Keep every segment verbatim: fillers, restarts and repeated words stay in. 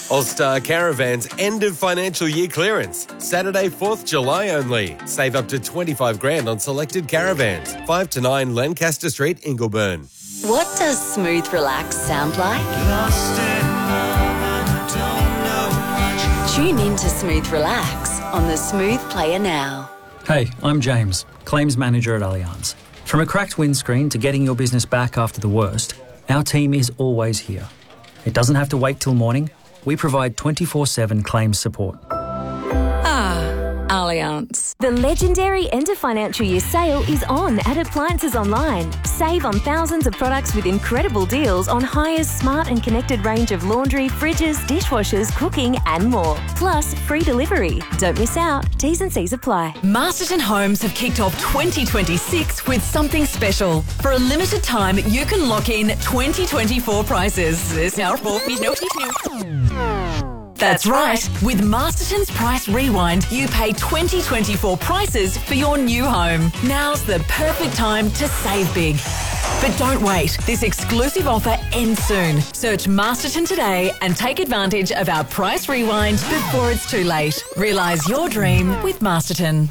All-Star Caravans end of financial year clearance. Saturday, fourth of July only. Save up to twenty-five grand on selected caravans. five to nine Lancaster Street, Ingleburn. What does smooth relax sound like? Tune in to Smooth Relax on the Smooth Player now. Hey, I'm James, Claims Manager at Allianz. From a cracked windscreen to getting your business back after the worst, our team is always here. It doesn't have to wait till morning. We provide twenty-four seven claims support. Ah, Allianz. The legendary end of financial year sale is on at Appliances Online. Save on thousands of products with incredible deals on Hire's smart and connected range of laundry, fridges, dishwashers, cooking and more. Plus, free delivery. Don't miss out. T's and C's apply. Masterton Homes have kicked off twenty twenty-six with something special. For a limited time, you can lock in twenty twenty-four prices. There's now That's right. With Masterton's Price Rewind, you pay twenty twenty-four prices for your new home. Now's the perfect time to save big. But don't wait. This exclusive offer ends soon. Search Masterton today and take advantage of our Price Rewind before it's too late. Realise your dream with Masterton.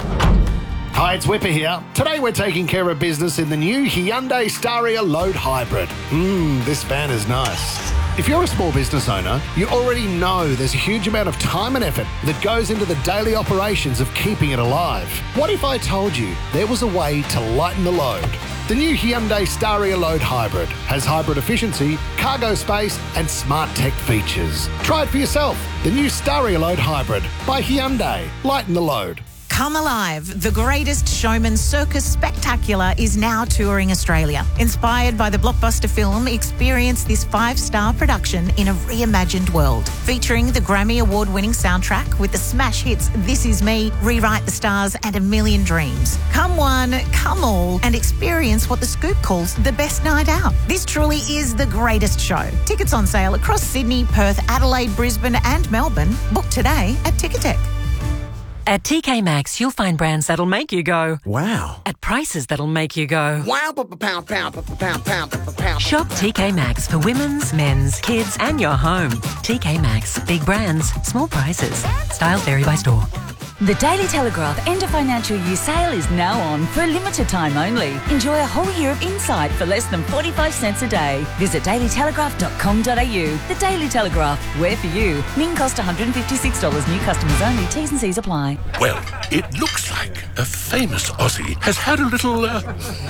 Hi, it's Whipper here. Today we're taking care of business in the new Hyundai Staria Load Hybrid. Mmm, this van is nice. If you're a small business owner, you already know there's a huge amount of time and effort that goes into the daily operations of keeping it alive. What if I told you there was a way to lighten the load? The new Hyundai Staria Load Hybrid has hybrid efficiency, cargo space and smart tech features. Try it for yourself. The new Staria Load Hybrid by Hyundai. Lighten the load. Come Alive, the greatest showman circus spectacular is now touring Australia. Inspired by the blockbuster film, experience this five-star production in a reimagined world. Featuring the Grammy Award-winning soundtrack with the smash hits This Is Me, Rewrite the Stars and A Million Dreams. Come one, come all and experience what The Scoop calls the best night out. This truly is the greatest show. Tickets on sale across Sydney, Perth, Adelaide, Brisbane and Melbourne. Book today at Ticketek. At T K Maxx, you'll find brands that'll make you go, wow, at prices that'll make you go, wow, pound, pound, pound, pound, pound, pound. Shop T K Maxx for women's, men's, kids, and your home. T K Maxx, big brands, small prices. Styles vary by store. The Daily Telegraph end of financial year sale is now on for a limited time only. Enjoy a whole year of insight for less than forty-five cents a day. Visit daily telegraph dot com dot a u. The Daily Telegraph, we're for you. Min cost one hundred fifty-six dollars. New customers only. T's and C's apply. Well, it looks like a famous Aussie has had a little uh,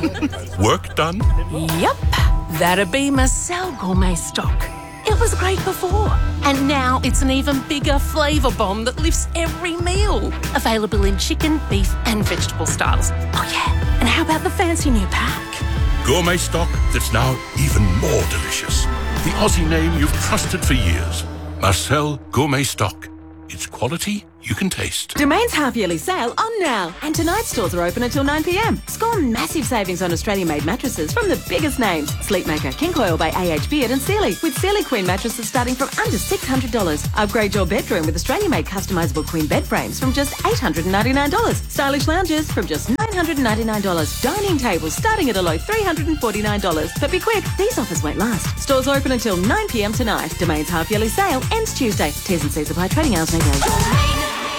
work done. Yep, that'd be Marcel Gourmet Stock. It was great before, and now it's an even bigger flavour bomb that lifts every meal. Available in chicken, beef and vegetable styles. Oh yeah, and how about the fancy new pack? Gourmet Stock that's now even more delicious. The Aussie name you've trusted for years. Marcel Gourmet Stock. It's quality you can taste. Domain's half-yearly sale on now. And tonight's stores are open until nine p m. Score massive savings on Australian-made mattresses from the biggest names. Sleepmaker, King Coil by A H Beard and Sealy. With Sealy Queen mattresses starting from under six hundred dollars. Upgrade your bedroom with Australian-made customisable queen bed frames from just eight hundred ninety-nine dollars. Stylish lounges from just nine hundred ninety-nine dollars. Dining tables starting at a low three hundred forty-nine dollars. But be quick, these offers won't last. Stores are open until nine p m tonight. Domain's half-yearly sale ends Tuesday. T's and C's apply. Trading hours may vary.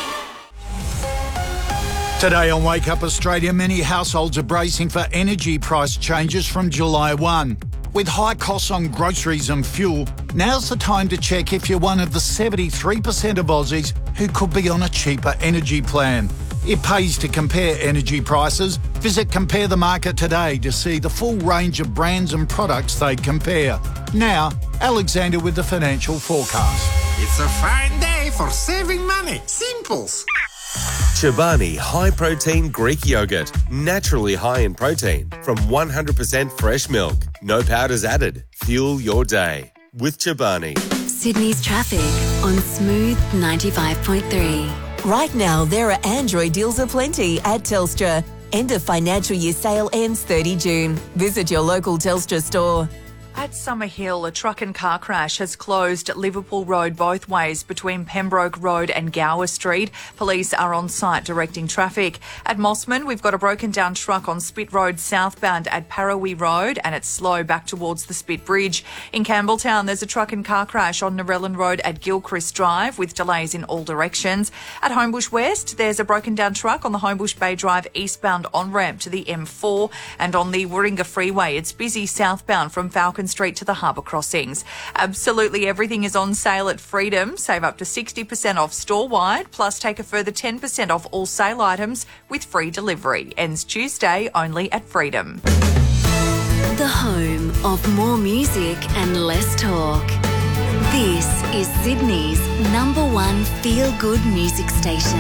Today on Wake Up Australia, many households are bracing for energy price changes from July first. With high costs on groceries and fuel, now's the time to check if you're one of the seventy-three percent of Aussies who could be on a cheaper energy plan. It pays to compare energy prices. Visit Compare the Market today to see the full range of brands and products they compare. Now, Alexander with the financial forecast. It's a fine day for saving money. Simples. Chobani High Protein Greek Yogurt. Naturally high in protein from one hundred percent fresh milk. No powders added. Fuel your day with Chobani. Sydney's traffic on Smooth ninety-five point three. Right now, there are Android deals aplenty at Telstra. End of financial year sale ends thirtieth of June. Visit your local Telstra store. At Summerhill, a truck and car crash has closed Liverpool Road both ways between Pembroke Road and Gower Street. Police are on site directing traffic. At Mossman, we've got a broken down truck on Spit Road southbound at Parawi Road, and it's slow back towards the Spit Bridge. In Campbelltown, there's a truck and car crash on Narellan Road at Gilchrist Drive with delays in all directions. At Homebush West, there's a broken down truck on the Homebush Bay Drive eastbound on-ramp to the M four, and on the Warringah Freeway, it's busy southbound from Falcon Street to the harbour crossings. Absolutely everything is on sale at Freedom. Save up to sixty percent off store-wide, plus take a further ten percent off all sale items with free delivery. Ends Tuesday only at Freedom. The home of more music and less talk. This is Sydney's number one feel-good music station.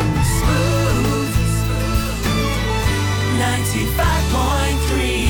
ninety-five point three.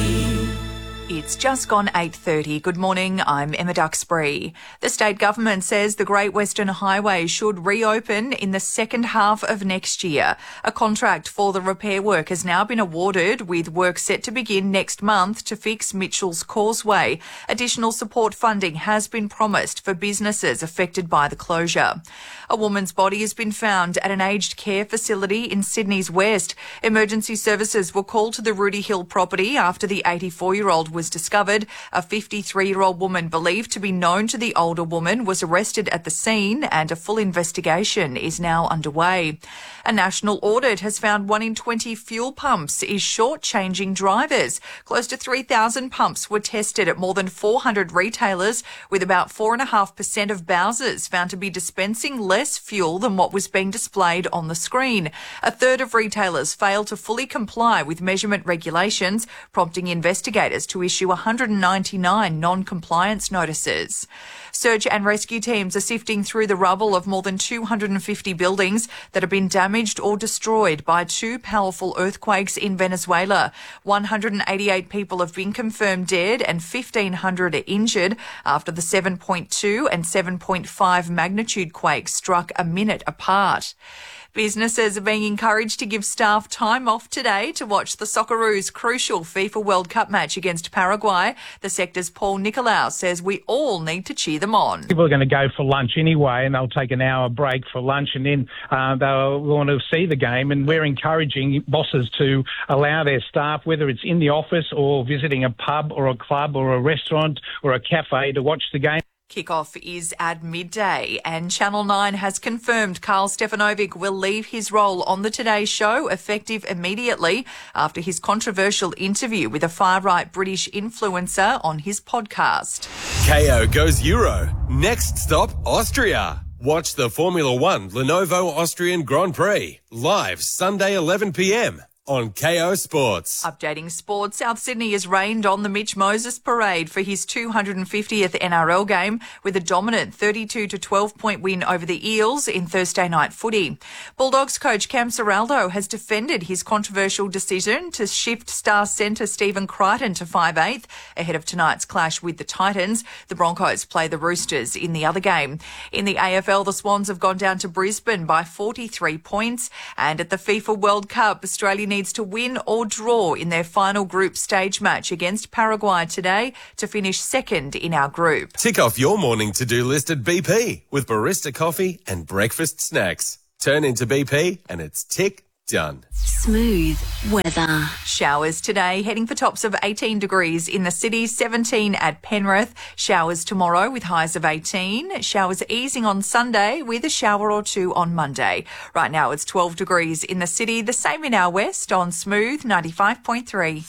It's just gone eight thirty. Good morning, I'm Emma Duxbury. The state government says the Great Western Highway should reopen in the second half of next year. A contract for the repair work has now been awarded, with work set to begin next month to fix Mitchell's Causeway. Additional support funding has been promised for businesses affected by the closure. A woman's body has been found at an aged care facility in Sydney's West. Emergency services were called to the Rudy Hill property after the eighty-four-year-old was discovered. A fifty-three-year-old woman believed to be known to the older woman was arrested at the scene, and a full investigation is now underway. A national audit has found one in twenty fuel pumps is short-changing drivers. Close to three thousand pumps were tested at more than four hundred retailers, with about four point five percent of Bowsers found to be dispensing less fuel than what was being displayed on the screen. A third of retailers failed to fully comply with measurement regulations, prompting investigators to issue one hundred ninety-nine non-compliance notices. Search and rescue teams are sifting through the rubble of more than two hundred fifty buildings that have been damaged or destroyed by two powerful earthquakes in Venezuela. one hundred eighty-eight people have been confirmed dead and fifteen hundred are injured after the seven point two and seven point five magnitude quakes struck a minute apart. Businesses are being encouraged to give staff time off today to watch the Socceroos' crucial FIFA World Cup match against Paraguay. The sector's Paul Nicolau says we all need to cheer them on. People are going to go for lunch anyway, and they'll take an hour break for lunch, and then uh, they'll want to see the game. And we're encouraging bosses to allow their staff, whether it's in the office or visiting a pub or a club or a restaurant or a cafe, to watch the game. Kickoff is at midday, and Channel nine has confirmed Carl Stefanovic will leave his role on the Today Show effective immediately after his controversial interview with a far-right British influencer on his podcast. K O goes Euro. Next stop, Austria. Watch the Formula One Lenovo Austrian Grand Prix live Sunday eleven p m on K O Sports. Updating sports, South Sydney has rained on the Mitch Moses parade for his two hundred fiftieth N R L game with a dominant thirty-two to twelve point win over the Eels in Thursday night footy. Bulldogs coach Cam Serraldo has defended his controversial decision to shift star centre Stephen Crichton to five eighth ahead of tonight's clash with the Titans. The Broncos play the Roosters in the other game. In the A F L, the Swans have gone down to Brisbane by forty-three points, and at the FIFA World Cup, Australia needs to win or draw in their final group stage match against Paraguay today to finish second in our group. Tick off your morning to-do list at B P with barista coffee and breakfast snacks. Turn into B P and it's tick done. Smooth weather. Showers today, heading for tops of eighteen degrees in the city, seventeen at Penrith. Showers tomorrow with highs of eighteen. Showers easing on Sunday with a shower or two on Monday. Right now it's twelve degrees in the city, the same in our west on Smooth ninety-five point three.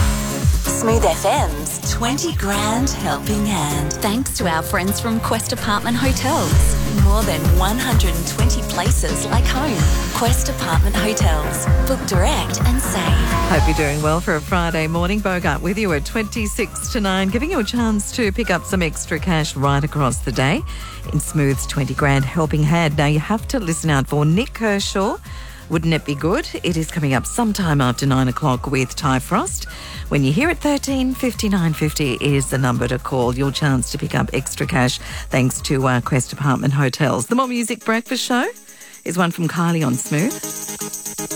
Smooth F M's twenty grand helping hand. Thanks to our friends from Quest Apartment Hotels. More than one hundred twenty places like home. Quest Apartment Hotels. Book direct and save. Hope you're doing well for a Friday morning. Bogart with you at twenty-six to nine, giving you a chance to pick up some extra cash right across the day in Smooth's twenty grand helping hand. Now you have to listen out for Nick Kershaw. Wouldn't it be good? It is coming up sometime after nine o'clock with Ty Frost. When you hear it, thirteen fifty-nine fifty is the number to call. Your chance to pick up extra cash thanks to uh, Quest Apartment Hotels. The More Music Breakfast Show is one from Kylie on Smooth.